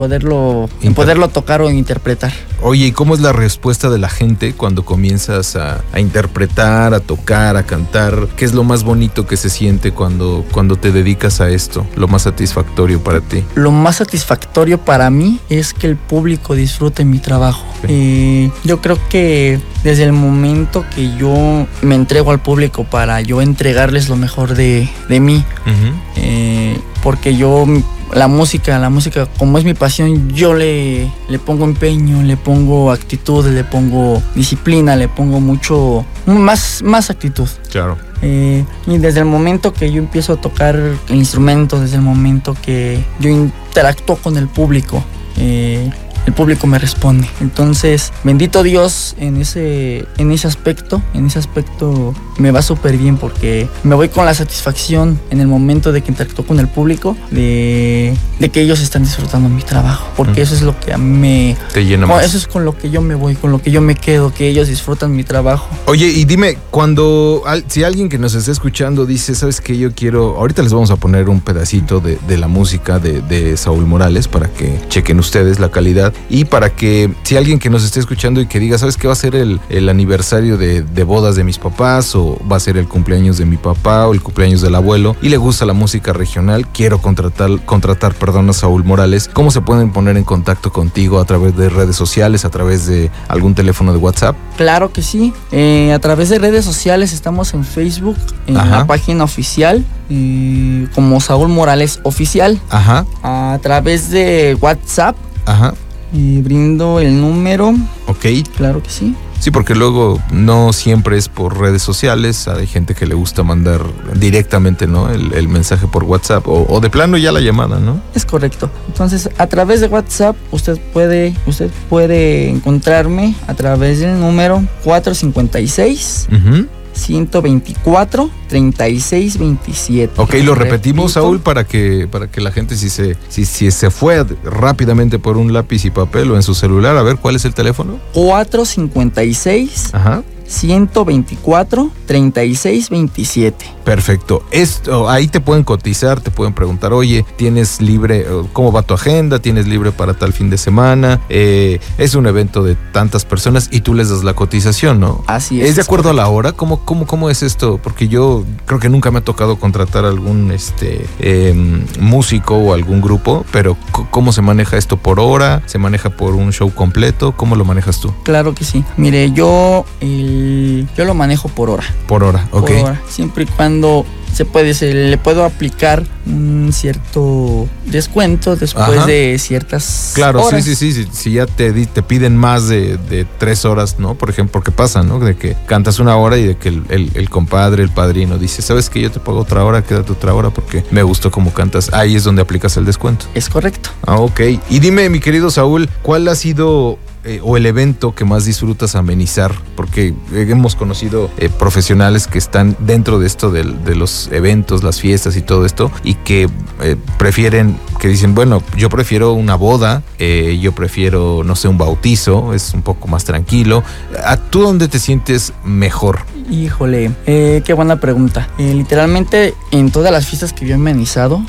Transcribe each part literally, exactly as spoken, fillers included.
poderlo, Inter- en poderlo tocar o interpretar. Oye, ¿y cómo es la respuesta de la gente cuando comienzas a, a interpretar, a tocar, a cantar? ¿Qué es lo más bonito que se siente cuando, cuando te dedicas a esto? Lo más satisfactorio para ti. Lo más satisfactorio para mí es que el público disfrute mi trabajo. Sí. Eh, yo creo que desde el momento que yo me entrego al público para yo entregarles lo mejor de, de mí, Uh-huh. eh, porque yo, la música, la música, como es mi pasión, yo le, le pongo empeño, le pongo actitud, le pongo disciplina, le pongo mucho, más, más actitud. Claro. Eh, y desde el momento que yo empiezo a tocar el instrumento, desde el momento que yo interactúo con el público, eh, el público me responde. Entonces, bendito Dios, en ese, en ese aspecto, en ese aspecto me va súper bien porque me voy con la satisfacción en el momento de que interactúo con el público, de, de que ellos están disfrutando mi trabajo, porque Mm. eso es lo que a mí me... Te llena con- más. Eso es con lo que yo me voy, con lo que yo me quedo, que ellos disfrutan mi trabajo. Oye, y dime, cuando al- si alguien que nos esté escuchando dice, ¿sabes qué? Yo quiero... Ahorita les vamos a poner un pedacito de, de la música de, de Saúl Morales para que chequen ustedes la calidad y para que si alguien que nos esté escuchando y que diga, ¿sabes qué? Va a ser el, el aniversario de, de bodas de mis papás o va a ser el cumpleaños de mi papá o el cumpleaños del abuelo y le gusta la música regional, quiero contratar, contratar perdón, a Saúl Morales. ¿Cómo se pueden poner en contacto contigo? ¿A través de redes sociales? ¿A través de algún teléfono de WhatsApp? Claro que sí. Eh, a través de redes sociales estamos en Facebook, en Ajá. la página oficial, eh, como Saúl Morales Oficial. Ajá, A través de WhatsApp, ajá. eh, brindo el número. Ok, Claro que sí. sí, porque luego no siempre es por redes sociales, hay gente que le gusta mandar directamente, ¿no? El, el mensaje por WhatsApp o, o de plano ya la llamada, ¿no? Es correcto. Entonces, a través de WhatsApp, usted puede, usted puede encontrarme a través del número cuatro cinco seis, Ujú. uno dos cuatro, tres seis dos siete. Ok, lo repetimos, Repito. Saúl, para que, para que la gente si se, si, si se fue rápidamente por un lápiz y papel o en su celular, a ver, ¿cuál es el teléfono? cuatro cinco seis, Ajá. uno dos cuatro, tres seis dos siete. Perfecto. Esto, ahí te pueden cotizar, te pueden preguntar, oye, ¿tienes libre, cómo va tu agenda? ¿Tienes libre para tal fin de semana? Eh, es un evento de tantas personas y tú les das la cotización, ¿no? Así es. ¿Es de acuerdo a la hora? ¿Cómo, cómo, cómo es esto? Porque yo creo que nunca me ha tocado contratar algún este eh, músico o algún grupo, pero c- ¿cómo se maneja esto? ¿Por hora? ¿Se maneja por un show completo? ¿Cómo lo manejas tú? Claro que sí. Mire, yo, el- yo lo manejo por hora. Por hora, ok. Por hora. Siempre y cuando se puede, se le puedo aplicar un cierto descuento después Ajá. de ciertas Claro, horas. sí, sí, sí, sí. Si ya te, di- te piden más de, de tres horas, ¿no? Por ejemplo, porque pasa, ¿no? De que cantas una hora y de que el, el- el compadre, el padrino dice, ¿sabes qué? Yo te pago otra hora, quédate otra hora porque me gustó cómo cantas. Ahí es donde aplicas el descuento. Es correcto. Ah, ok. Y dime, mi querido Saúl, ¿cuál ha sido eh, o el evento que más disfrutas amenizar? Porque hemos conocido eh, profesionales que están dentro de esto del- de, los eventos, las fiestas y todo esto, y que eh, prefieren, que dicen, bueno, yo prefiero una boda, eh, yo prefiero, no sé, un bautizo, es un poco más tranquilo. ¿A tú dónde te sientes mejor? Híjole, eh, qué buena pregunta. Eh, literalmente en todas las fiestas que yo he amenizado,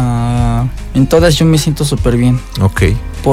ah, en todas yo me siento súper bien. Ok,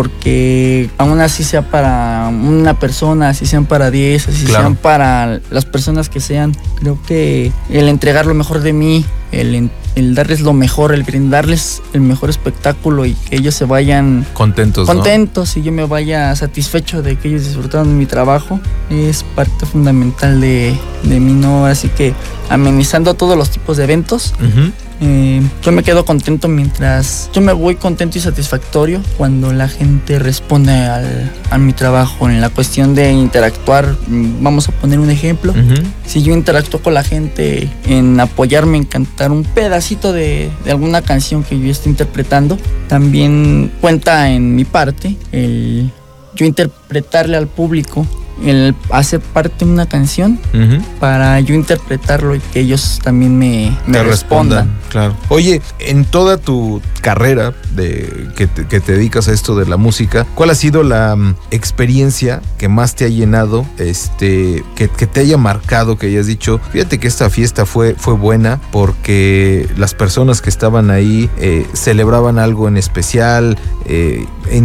Porque aún así sea para una persona, así sean para diez, así Claro. sean para las personas que sean, creo que el entregar lo mejor de mí, el, en- el darles lo mejor, el brindarles el mejor espectáculo y que ellos se vayan contentos, ¿no? contentos y yo me vaya satisfecho de que ellos disfrutaron de mi trabajo, es parte fundamental de, de mí, ¿no? Así que amenizando todos los tipos de eventos, Ujú. eh, yo me quedo contento mientras yo me voy contento y satisfactorio cuando la gente responde al, a mi trabajo en la cuestión de interactuar. mm, Vamos a poner un ejemplo. Ujú. Si yo interactúo con la gente en apoyarme en cantar un pedacito de, de alguna canción que yo esté interpretando, también cuenta en mi parte el yo interpretarle al público, el hacer parte de una canción Ujú. para yo interpretarlo y que ellos también me, me Te respondan. respondan, claro. Oye, en toda tu carrera de que te, que te dedicas a esto de la música, ¿cuál ha sido la mm, experiencia que más te ha llenado, este, que, que te haya marcado, que hayas dicho, fíjate que esta fiesta fue, fue buena porque las personas que estaban ahí eh, celebraban algo en especial, eh, en